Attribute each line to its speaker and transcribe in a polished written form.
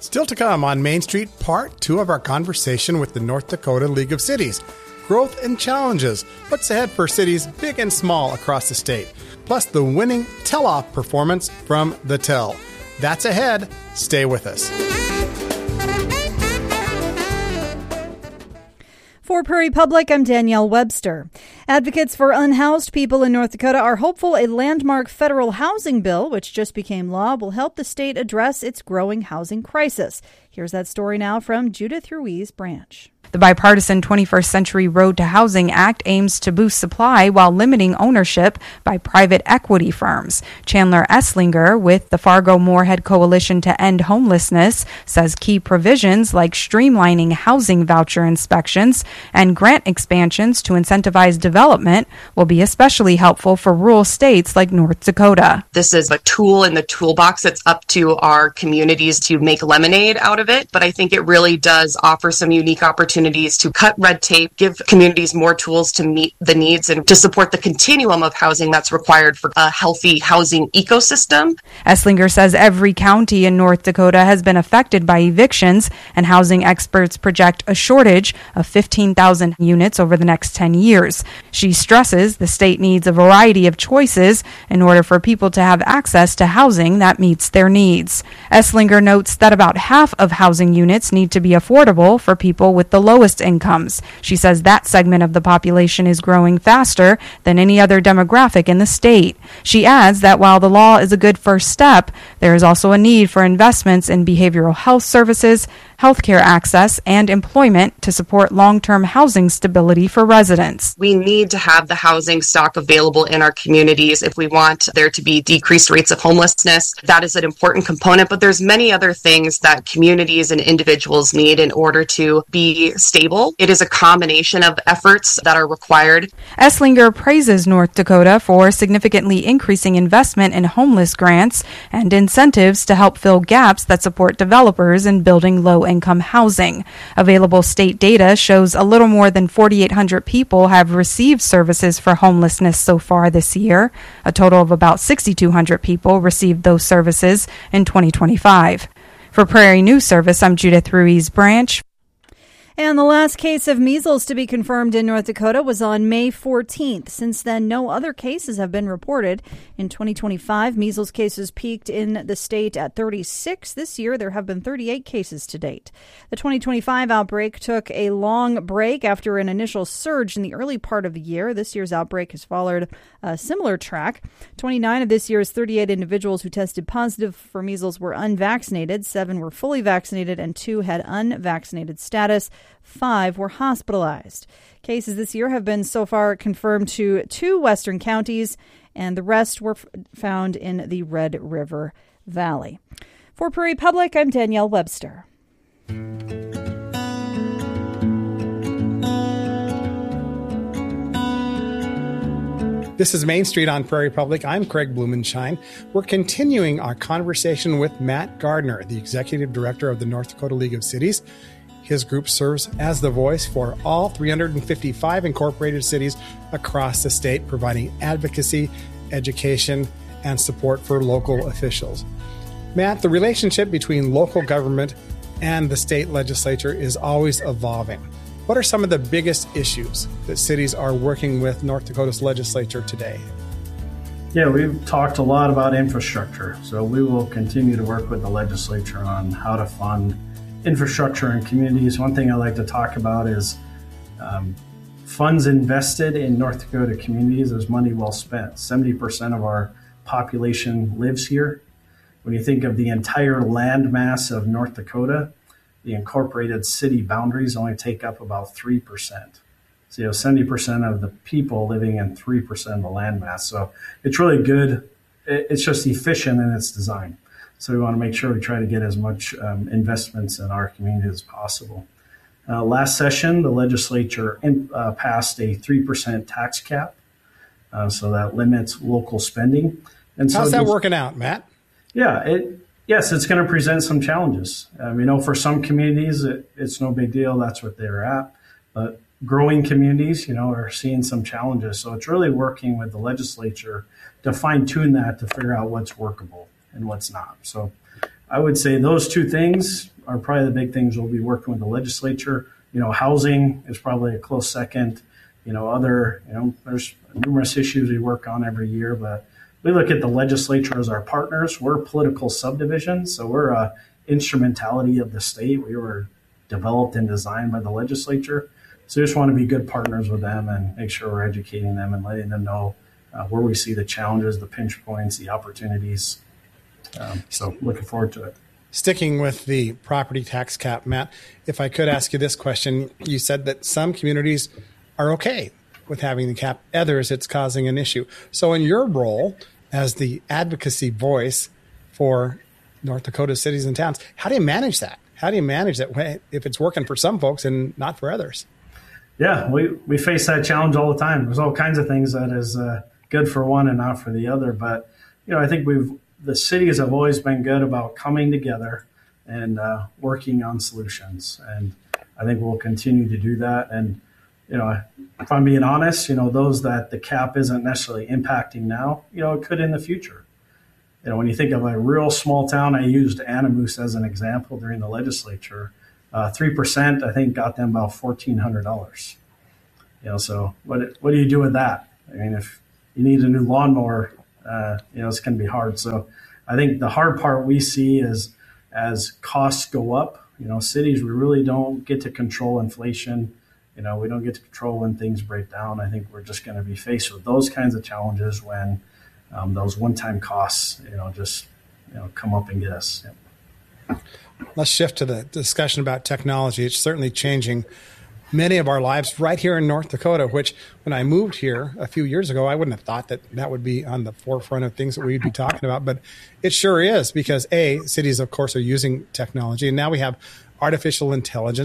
Speaker 1: Still to come on Main Street, part 2 of our conversation with the North Dakota League of Cities. Growth and challenges. What's ahead for cities big and small across the state? Plus the winning tell-off performance from The Tell. That's ahead. Stay with us.
Speaker 2: For Prairie Public, I'm Danielle Webster. Advocates for unhoused people in North Dakota are hopeful a landmark federal housing bill, which just became law, will help the state address its growing housing crisis. Here's that story now from Judith Ruiz Branch.
Speaker 3: The bipartisan 21st Century Road to Housing Act aims to boost supply while limiting ownership by private equity firms. Chandler Esslinger with the Fargo-Moorhead Coalition to End Homelessness says key provisions like streamlining housing voucher inspections and grant expansions to incentivize development will be especially helpful for rural states like North Dakota.
Speaker 4: This is a tool in the toolbox. It's up to our communities to make lemonade out of it, but I think it really does offer some unique opportunities to cut red tape, give communities more tools to meet the needs and to support the continuum of housing that's required for a healthy housing ecosystem.
Speaker 3: Esslinger says every county in North Dakota has been affected by evictions, and housing experts project a shortage of 15,000 units over the next 10 years. She stresses the state needs a variety of choices in order for people to have access to housing that meets their needs. Esslinger notes that about half of housing units need to be affordable for people with the lowest incomes. She says that segment of the population is growing faster than any other demographic in the state. She adds that while the law is a good first step, there is also a need for investments in behavioral health services, healthcare access, and employment to support long-term housing stability for residents.
Speaker 4: We need to have the housing stock available in our communities if we want there to be decreased rates of homelessness. That is an important component, but there's many other things that communities and individuals need in order to be stable. It is a combination of efforts that are required.
Speaker 3: Esslinger praises North Dakota for significantly increasing investment in homeless grants and incentives to help fill gaps that support developers in building low-income housing. Available state data shows a little more than 4,800 people have received services for homelessness so far this year. A total of about 6,200 people received those services in 2025. For Prairie News Service, I'm Judith Ruiz Branch.
Speaker 2: And the last case of measles to be confirmed in North Dakota was on May 14th. Since then, no other cases have been reported. In 2025, measles cases peaked in the state at 36. This year, there have been 38 cases to date. The 2025 outbreak took a long break after an initial surge in the early part of the year. This year's outbreak has followed a similar track. 29 of this year's 38 individuals who tested positive for measles were unvaccinated. 7 were fully vaccinated and 2 had unvaccinated status. 5 were hospitalized. Cases this year have been so far confirmed to 2 western counties, and the rest were found in the Red River Valley. For Prairie Public, I'm Danielle Webster.
Speaker 1: This is Main Street on Prairie Public. I'm Craig Blumenshine. We're continuing our conversation with Matt Gardner, the Executive Director of the North Dakota League of Cities. His group serves as the voice for all 355 incorporated cities across the state, providing advocacy, education, and support for local officials. Matt, the relationship between local government and the state legislature is always evolving. What are some of the biggest issues that cities are working with North Dakota's legislature today?
Speaker 5: Yeah, we've talked a lot about infrastructure, so we will continue to work with the legislature on how to fund infrastructure in communities. One thing I like to talk about is funds invested in North Dakota communities is money well spent. 70% of our population lives here. When you think of the entire land mass of North Dakota, the incorporated city boundaries only take up about 3%. So you have 70% of the people living in 3% of the land mass. So it's really good. It's just efficient in its design. So we want to make sure we try to get as much investments in our community as possible. Last session, the legislature passed a 3% tax cap. So that limits local spending. And so
Speaker 1: how's that working out, Matt?
Speaker 5: Yeah, yes, it's going to present some challenges. For some communities, it's no big deal. That's what they're at. But growing communities, are seeing some challenges. So it's really working with the legislature to fine tune that to figure out what's workable and what's not. So I would say those two things are probably the big things we'll be working with the legislature. Housing is probably a close second. There's numerous issues we work on every year, but we look at the legislature as our partners. We're a political subdivision, so we're a instrumentality of the state. We were developed and designed by the legislature. So we just want to be good partners with them and make sure we're educating them and letting them know where we see the challenges, the pinch points, the opportunities. So looking forward to it.
Speaker 1: Sticking with the property tax cap, Matt, if I could ask you this question, you said that some communities are okay with having the cap. Others, it's causing an issue. So in your role as the advocacy voice for North Dakota cities and towns, how do you manage that? How do you manage that if it's working for some folks and not for others?
Speaker 5: Yeah, we face that challenge all the time. There's all kinds of things that is good for one and not for the other. But, I think the cities have always been good about coming together and working on solutions. And I think we'll continue to do that. And, if I'm being honest, those that the cap isn't necessarily impacting now, it could in the future. When you think of a real small town, I used Anamoose as an example during the legislature. 3%, I think, got them about $1,400. So what do you do with that? I mean, if you need a new lawnmower, it's going to be hard. So I think the hard part we see is as costs go up, cities, we really don't get to control inflation. We don't get to control when things break down. I think we're just going to be faced with those kinds of challenges when those one-time costs, come up and get us.
Speaker 1: Yeah. Let's shift to the discussion about technology. It's certainly changing many of our lives right here in North Dakota, which when I moved here a few years ago, I wouldn't have thought that would be on the forefront of things that we'd be talking about. But it sure is because, cities, of course, are using technology. And now we have artificial intelligence.